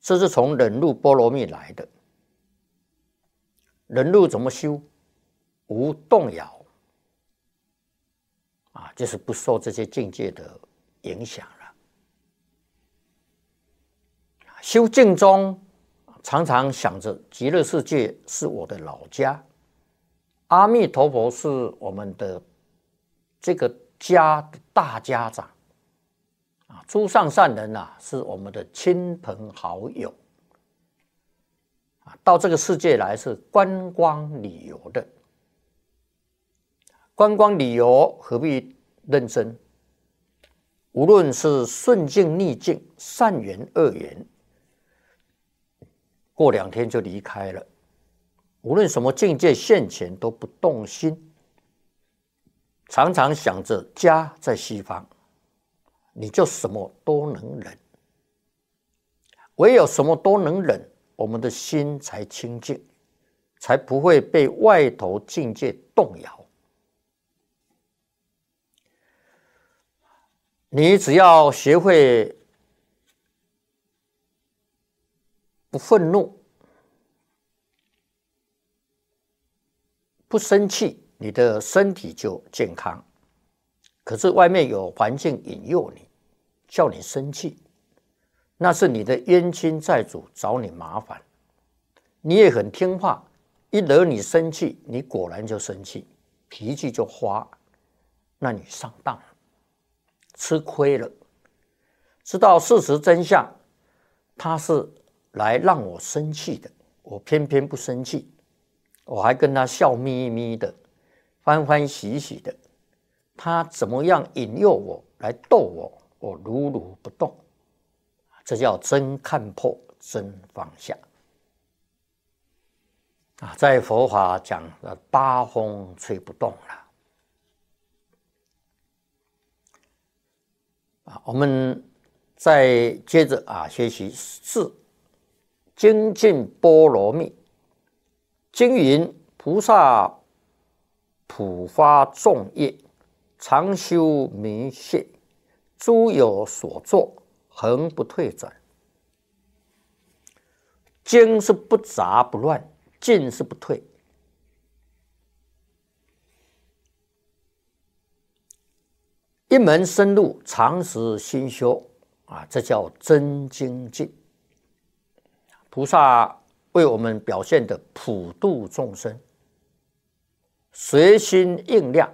这是从忍辱波罗蜜来的。忍辱怎么修？无动摇啊，就是不受这些境界的影响了。修静中，常常想着极乐世界是我的老家，阿弥陀佛是我们的这个家的大家长啊，诸上善人啊是我们的亲朋好友啊，到这个世界来是观光旅游的。观光旅游何必认真？无论是顺境逆境，善缘恶缘，过2天就离开了。无论什么境界现前，都不动心，常常想着家在西方，你就什么都能忍。唯有什么都能忍，我们的心才清净，才不会被外头境界动摇。你只要学会不愤怒、不生气，你的身体就健康。可是外面有环境引诱你，叫你生气，那是你的冤亲债主找你麻烦。你也很听话，一惹你生气，你果然就生气，脾气就花，那你上当了，吃亏了。知道事实真相，他是来让我生气的，我偏偏不生气，我还跟他笑眯眯的，欢欢喜喜的。他怎么样引诱我来逗我，我如如不动。这叫真看破，真放下啊！在佛法讲的八风吹不动了啊！我们再接着学习4精进波罗蜜。经云：菩萨普发众业，常修弥谢，诸有所作，恒不退转。经是不杂不乱，进是不退。一门深入，常时心修这叫真精进。菩萨为我们表现的普度众生，随心应量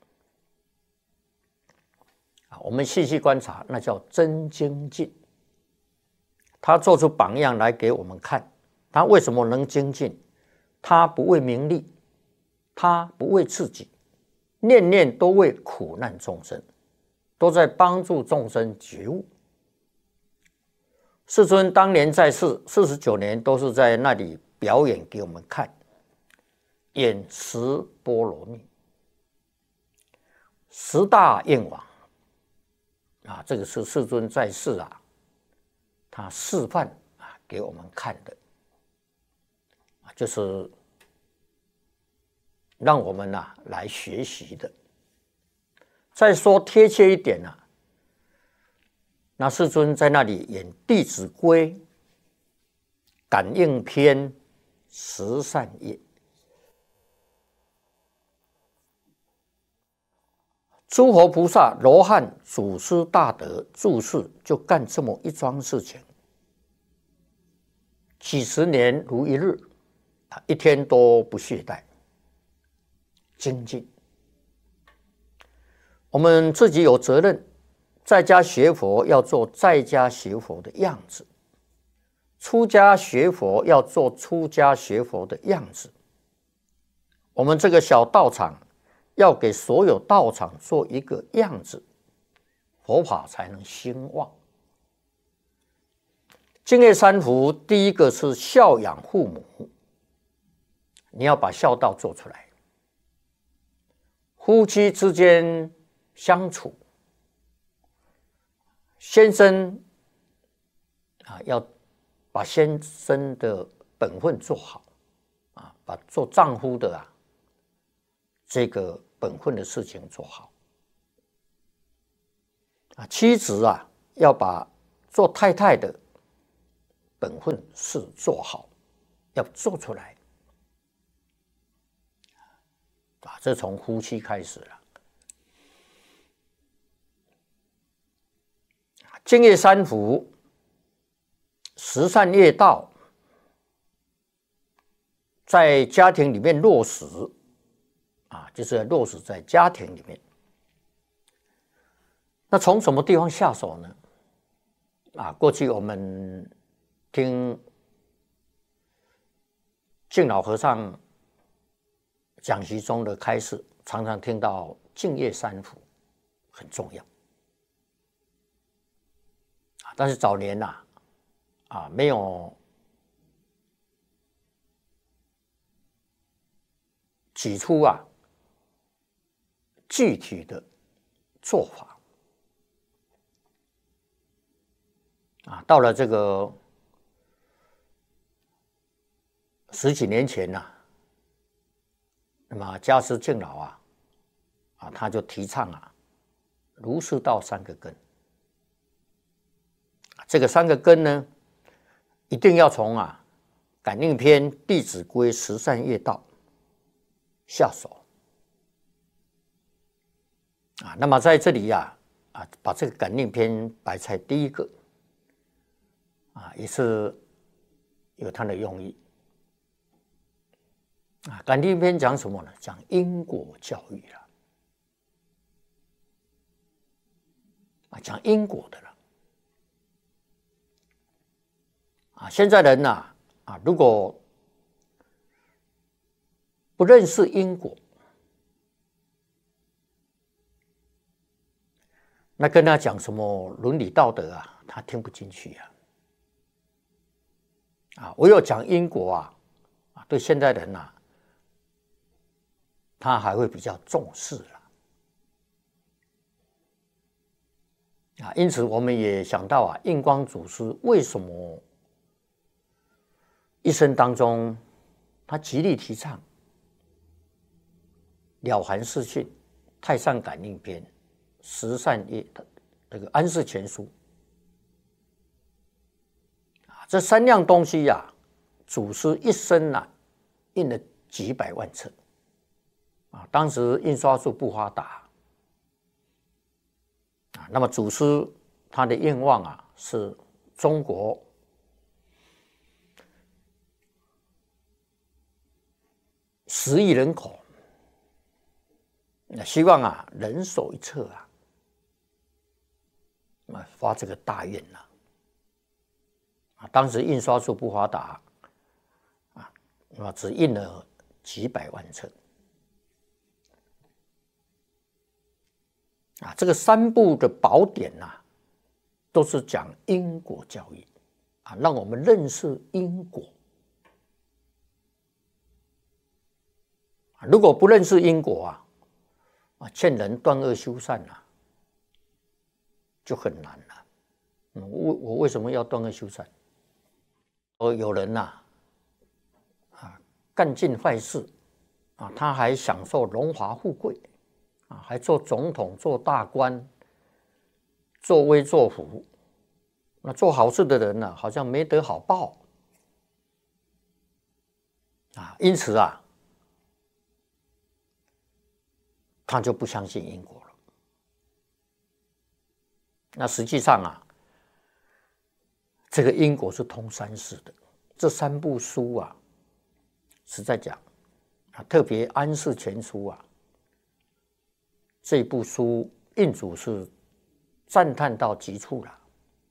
我们细细观察，那叫真精进。他做出榜样来给我们看，他为什么能精进？他不为名利，他不为自己，念念都为苦难众生，都在帮助众生觉悟。世尊当年在世49年，都是在那里表演给我们看，演10波罗蜜，10大愿王这个是世尊在世他示范给我们看的就是让我们来学习的。再说贴切一点那世尊在那里演《弟子规》感应篇10善业。诸佛菩萨、罗汉、祖师大德住世就干这么一桩事情，几十年如一日，一天都不懈怠精进。我们自己有责任，在家学佛要做在家学佛的样子，出家学佛要做出家学佛的样子。我们这个小道场要给所有道场做一个样子，佛法才能兴旺。净业三福，第一个是孝养父母，你要把孝道做出来。夫妻之间相处，先生要把先生的本分做好把做丈夫的这个本分的事情做好妻子要把做太太的本分事做好，要做出来啊！这从夫妻开始了。敬业三福，十善业道，在家庭里面落实啊，就是落实在家庭里面。那从什么地方下手呢？啊，过去我们听敬老和尚讲习中的开示，常常听到敬业三福很重要。但是早年没有举出具体的做法到了这个10几年前那么家师敬老他就提倡儒释道3个根。这个3个根呢，一定要从感应篇、弟子规、十善业道下手那么在这里把这个感应篇摆在第一个也是有它的用意感应篇讲什么呢？讲因果教育讲因果的了现在人如果不认识因果，那跟他讲什么伦理道德他听不进去唯有讲因果对现代人他还会比较重视因此我们也想到印光祖师为什么一生当中他极力提倡了凡四训、太上感应篇、十善业这个安世全书这3样东西祖师一生印了几百万册当时印刷术不发达那么祖师他的愿望是中国10亿人口，希望人手一册发这个大愿当时印刷术不发达那么只印了几百万册这个3部的宝典都是讲因果教育让我们认识因果如果不认识因果劝人断恶修善就很难了我为什么要断恶修善？有人干尽坏事他还享受荣华富贵还做总统、做大官、作威作福。那做好事的人好像没得好报因此他就不相信因果了。那实际上这个因果是通3世的。这3部书是在讲特别安世全书这部书印祖是赞叹到极处了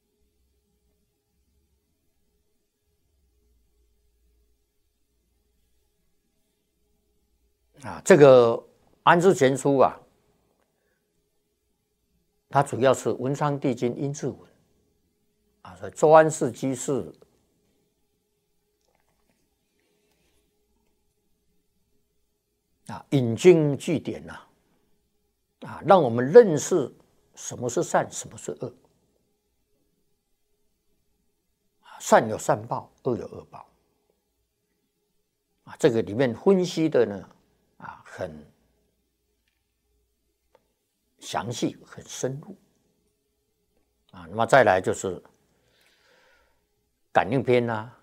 这个安世全书它主要是文昌帝君阴骘文所以周安世居士引经据典让我们认识什么是善，什么是恶。善有善报，恶有恶报。这个里面分析的呢，很详细，很深入。那么再来就是感应篇啊，